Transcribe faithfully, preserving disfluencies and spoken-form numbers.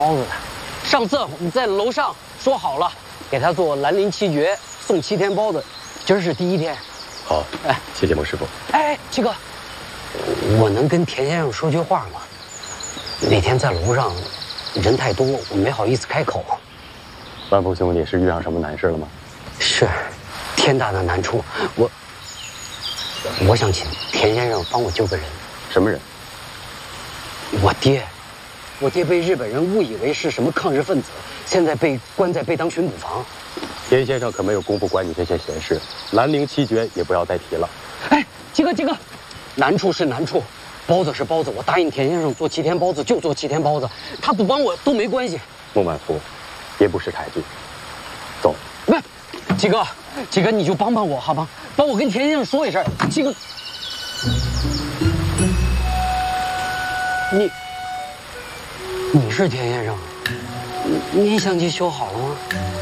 包子的。上次我们在楼上说好了，给他做兰陵七绝，送七天包子。今儿是第一天。 好，哎，谢谢孟师傅。 哎，七哥，我能跟田先生说句话吗？那天在楼上人太多，我没好意思开口。 万福兄弟是遇上什么难事了吗？ 是，天大的难处。我我想请田先生帮我救个人。 什么人？ 我爹。我爹被日本人误以为是什么抗日分子，现在被关在被当巡捕房。 田先生可没有功夫管你这些闲事，兰陵七绝也不要再提了。 哎，七哥，七哥，难处是难处，包子是包子，我答应田先生做七天包子就做七天包子，他不帮我都没关系。 孟晚福，别不识抬举，走。 不是，七哥，七哥你就帮帮我好吗？帮我跟田先生说一声，七哥，你。你是田先生，你相机修好了吗？